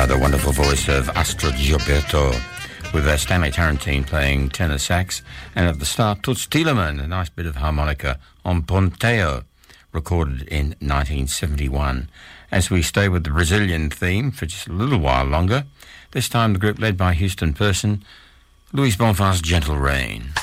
The wonderful voice of Astrid Gilberto with Stanley Tarantine playing tenor sax, and at the start Toots Thielemans, a nice bit of harmonica on Ponteo, recorded in 1971. As we stay with the Brazilian theme for just a little while longer, this time the group led by Houston Person, Luis Bonfant's Gentle Rain.